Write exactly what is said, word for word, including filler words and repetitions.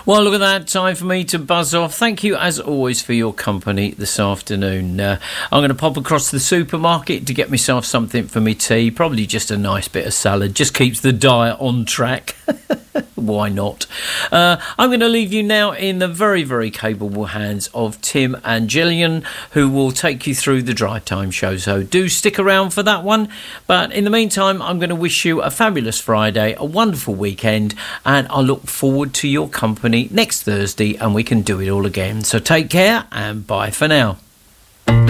Well, look at that. Time for me to buzz off. Thank you, as always, for your company this afternoon. Uh, I'm going to pop across to the supermarket to get myself something for me tea. Probably just a nice bit of salad. Just keeps the diet on track. Why not? Uh, I'm going to leave you now in the very, very capable hands of Tim and Gillian, who will take you through the Drive Time show. So do stick around for that one. But in the meantime, I'm going to wish you a fabulous Friday, a wonderful weekend, and I look forward to your company next Thursday, and we can do it all again. So take care and bye for now.